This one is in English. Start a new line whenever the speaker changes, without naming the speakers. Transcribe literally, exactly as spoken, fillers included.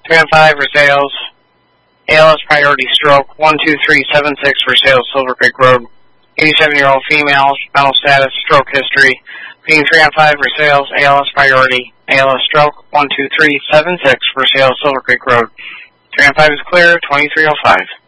three on five for sales. A L S priority stroke, one two three seven six for sales, Silver Creek Road. eighty-seven-year-old female, mental status, stroke history. Being three on five for sales, A L S priority. A L S stroke, one two three seven six for sales, Silver Creek Road. three on five is clear, twenty-three oh five.